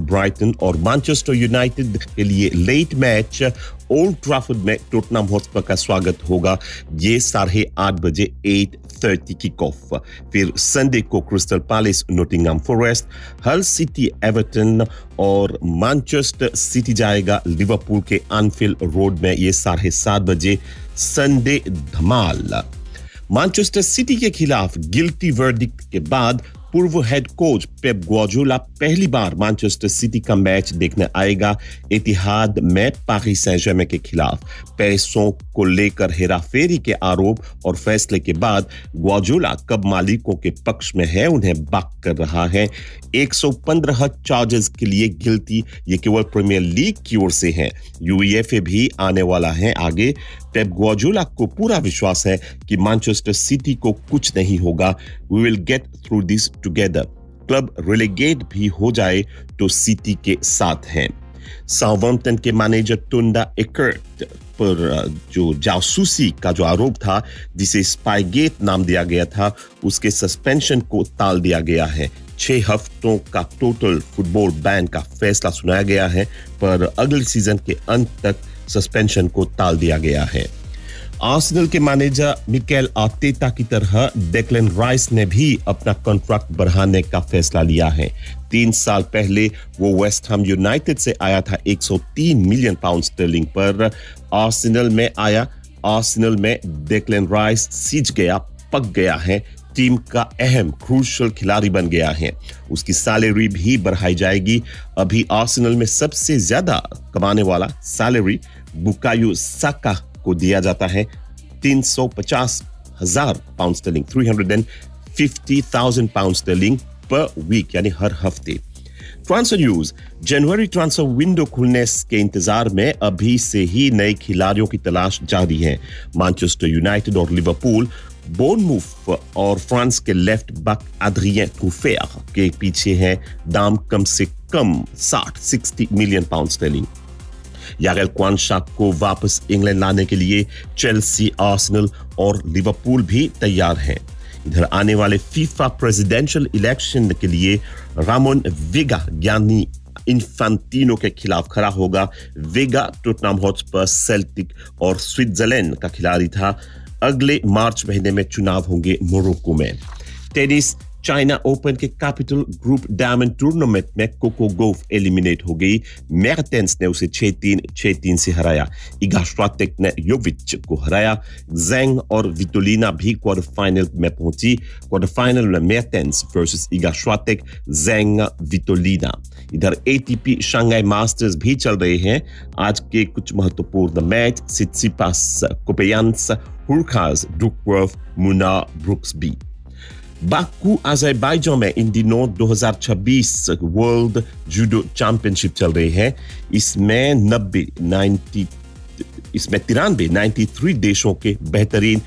Brighton और Manchester United के लिए लेट मैच ओल्ड ट्रैफर्ड में टॉटनहम हॉटस्पर का स्वागत होगा। ये 8:30 बजे 8:30 किक ऑफ। फिर संडे को क्रिस्टल पैलेस नॉटिंघम फॉरेस्ट, हल सिटी एवर्टन और मैनचेस्टर सिटी जाएगा लिवरपूल के एनफील्ड रोड में। ये 7:30 बजे संडे धमाल। मैनचेस्टर सिटी के खिलाफ गिल्टी वर्डिक्ट के बाद पूर्व हेड कोच पेप ग्वार्डियोला पहली बार मैनचेस्टर सिटी का मैच देखने आएगा। इतिहाद में पारिस सेंट जर्मेन के खिलाफ पैसों को लेकर हेराफेरी के आरोप और फैसले के बाद ग्वार्डियोला कब मालिकों के पक्ष में है, उन्हें बाक कर रहा है। 115 चार्जेस के लिए गिल्टी, ये केवल प्रीमियर लीग की ओर से है। यूईएफए भी आने वाला है आगे। पेप ग्वार्डियोला को पूरा विश्वास है कि मैनचेस्टर सिटी को कुछ नहीं होगा। We will get through this together. Club रिलेगेट भी हो जाए तो सिटी के साथ हैं। साउथहैम्पटन के मैनेजर टुंडा एकर्ट पर जो जासूसी का जो आरोप था, जिसे स्पाईगेट नाम दिया गया था, उसके सस्पेंशन को टाल दिया गया है। 6 हफ्तों का टोटल फुटबॉल बैन का फैसला सुनाया गया है, पर अगले सीजन के अंत तक सस्पेंशन को टाल दिया गया है। आर्सेनल के मैनेजर मिकेल आर्टेटा की तरह डेक्लन राइस ने भी अपना कॉन्ट्रैक्ट बढ़ाने का फैसला लिया है। 3 साल पहले वो वेस्ट हैम यूनाइटेड से आया था 103 मिलियन पाउंड स्टर्लिंग पर। आर्सेनल में आया। आर्सेनल में डेक्लन राइस सींच गया, पक गया है, टीम का अहम क्रूशियल खिलाड़ी बन गया है। उसकी सैलरी भी बढ़ाई जाएगी। अभी आर्सेनल में सबसे ज्यादा कमाने वाला सैलरी बुकायो साका को दिया जाता है, 350,000 पाउंड स्टर्लिंग, 350,000 पाउंड स्टर्लिंग पर वीक, यानी हर हफ्ते। Transfer news. जनवरी ट्रांसफर विंडो खुलने के इंतजार में अभी से ही नए खिलाड़ियों की तलाश जारी है। मैनचेस्टर यूनाइटेड और लिवरपूल बोर्नमूथ और फ्रांस के लेफ्ट बैक एड्रियन ट्रूफेयर के पीछे है। दाम कम से कम 60 मिलियन पाउंड स्टर्लिंग। यागल क्वानशा को वापस इंग्लैंड लाने के लिए चेल्सी, आर्सेनल और लिवरपूल भी तैयार हैं। इधर आने वाले फीफा प्रेसिडेंशियल इलेक्शन के लिए रामोन वेगा ज्ञानी इन्फांटिनो के खिलाफ खड़ा होगा। वेगा टॉटनहम हॉटस्पर, सेल्टिक और स्विट्जरलैंड का खिलाड़ी था। अगले मार्च महीने में चुनाव होंगे मोरक्को में। टेनिस। चाइना ओपन के कैपिटल ग्रुप डायमंड टूर्नामेंट में कोको गॉफ एलिमिनेट हो गई। मेर्टेंस ने उसे 6-3, 6-3 से हराया। इगा श्वाटेक ने योविच को हराया। ज़ेंग और विटोलिना भी क्वार्टर फाइनल में पहुंची। क्वार्टर फाइनल में मेर्टेंस वर्सेस इगा श्वाटेक, ज़ेंग, विटोलिना। इधर एटीपी शंघाई मास्टर्स भी चल रहे हैं। आज के कुछ महत्वपूर्ण मैच: सित्सिपास, कोपेयांस, हुरकाज, डुकवर्थ, मुना, ब्रुक्सबी। बाकू अज़रबैजान में इन दिनों 2026 वर्ल्ड जूडो चैंपियनशिप चल रही है। इसमें 93 देशों के बेहतरीन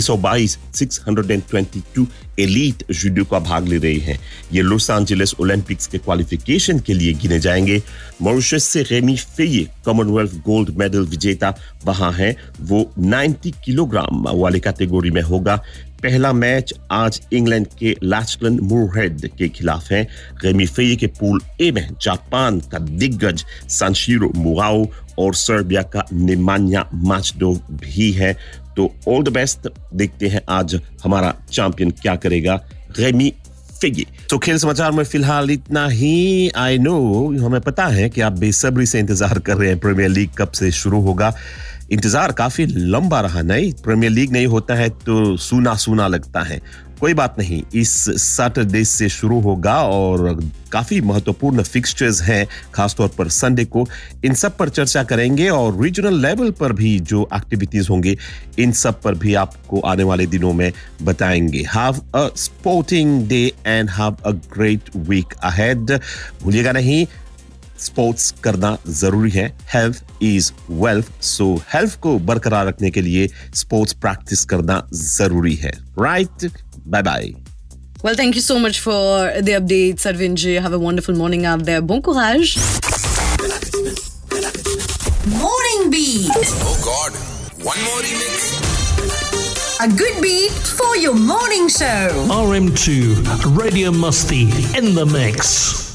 622 एलीट जूडोका भाग ले रहे हैं। ये लॉस एंजलिस ओलंपिक्स के क्वालिफिकेशन के लिए गिने जाएंगे। मॉरिशस से रेमी फेये कॉमनवेल्थ गोल्ड मेडल विजेता वहां है। वो 90 किलोग्राम वाले कैटेगरी में होगा। पहला मैच आज इंग्लैंड के लैचलन मूरहेड के खिलाफ है। रेमी फेये के पूल ए में जापान का दिग्गज सांशिरो मुराओ और सर्बिया का नेमान्या माचडोव भी है। तो ऑल द बेस्ट। देखते हैं आज हमारा चैंपियन क्या करेगा, रेमी फेये। तो खेल समाचार में फिलहाल इतना ही। आई नो, हमें पता है कि आप बेसब्री से इंतजार कर रहे हैं प्रीमियर लीग कब से शुरू होगा। इंतजार काफी लंबा रहा। नहीं, प्रीमियर लीग नहीं होता है तो सूना सूना लगता है। कोई बात नहीं, इस सैटरडे से शुरू होगा और काफी महत्वपूर्ण फिक्सचर्स हैं, खासतौर पर संडे को। इन सब पर चर्चा करेंगे और रीजनल लेवल पर भी जो एक्टिविटीज होंगे, इन सब पर भी आपको आने वाले दिनों में बताएंगे। Have a sporting day and have a great week ahead. भूलिएगा नहीं, स्पोर्ट्स करना जरूरी है। Health is wealth, so health को बरकरार रखने के लिए स्पोर्ट्स प्रैक्टिस करना जरूरी है। Right, bye bye. Well, thank you so much for the update, Sarvinji. Have a wonderful morning out there. Bon courage. Morning Beat. Oh God, one more remix. A good beat for your morning show. RM2, Radio Musty in the mix.